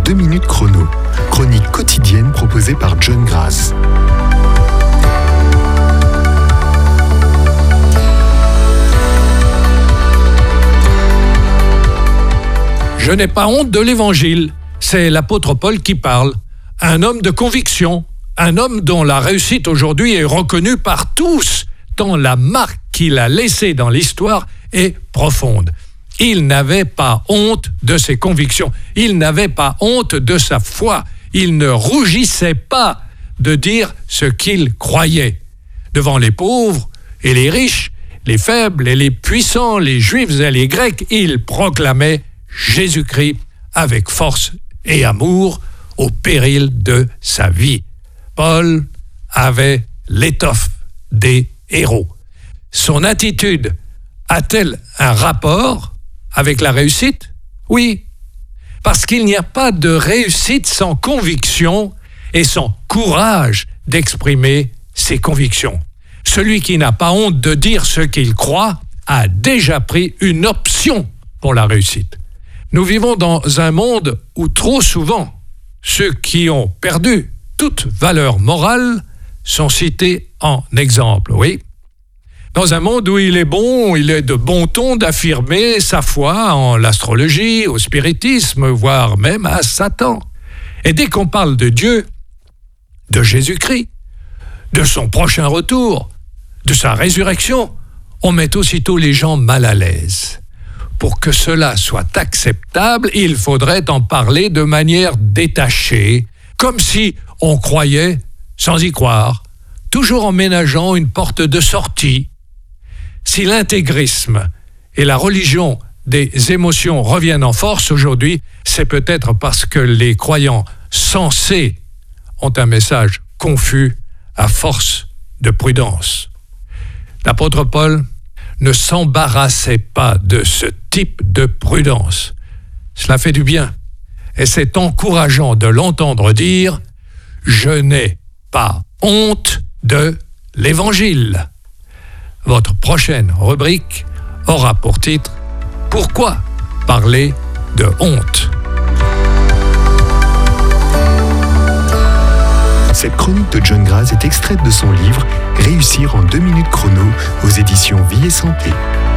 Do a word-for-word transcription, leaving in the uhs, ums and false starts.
deux minutes chrono. Chronique quotidienne proposée par John Grass. Je n'ai pas honte de l'Évangile. C'est l'apôtre Paul qui parle. Un homme de conviction, un homme dont la réussite aujourd'hui est reconnue par tous, tant la marque qu'il a laissée dans l'histoire est profonde. Il n'avait pas honte de ses convictions, il n'avait pas honte de sa foi, il ne rougissait pas de dire ce qu'il croyait. Devant les pauvres et les riches, les faibles et les puissants, les juifs et les grecs, il proclamait Jésus-Christ avec force et amour au péril de sa vie. Paul avait l'étoffe des héros. Son attitude a-t-elle un rapport avec la réussite? Oui, parce qu'il n'y a pas de réussite sans conviction et sans courage d'exprimer ses convictions. Celui qui n'a pas honte de dire ce qu'il croit a déjà pris une option pour la réussite. Nous vivons dans un monde où trop souvent, ceux qui ont perdu toute valeur morale sont cités en exemple, oui. Dans un monde où il est bon, il est de bon ton d'affirmer sa foi en l'astrologie, au spiritisme, voire même à Satan. Et dès qu'on parle de Dieu, de Jésus-Christ, de son prochain retour, de sa résurrection, on met aussitôt les gens mal à l'aise. Pour que cela soit acceptable, il faudrait en parler de manière détachée, comme si on croyait sans y croire, toujours en ménageant une porte de sortie. Si l'intégrisme et la religion des émotions reviennent en force aujourd'hui, c'est peut-être parce que les croyants sensés ont un message confus à force de prudence. L'apôtre Paul ne s'embarrassait pas de ce type de prudence. Cela fait du bien et c'est encourageant de l'entendre dire « Je n'ai pas honte de l'Évangile ». Votre prochaine rubrique aura pour titre « Pourquoi parler de honte ?» Cette chronique de John Grass est extraite de son livre « Réussir en deux minutes chrono » aux éditions Vie et Santé.